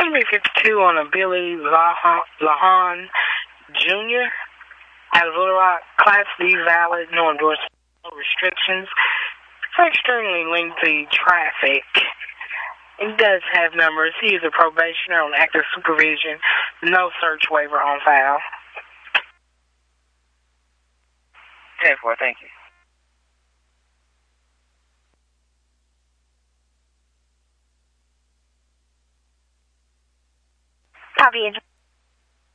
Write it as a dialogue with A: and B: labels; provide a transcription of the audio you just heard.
A: $23.52 on a Billy Lahan Jr. out of Little Rock. Class D valid, no endorsement, no restrictions. For extremely lengthy traffic. He does have numbers. He is a probationer on active supervision. No search waiver on file.
B: 10-4, thank you.
C: Copy.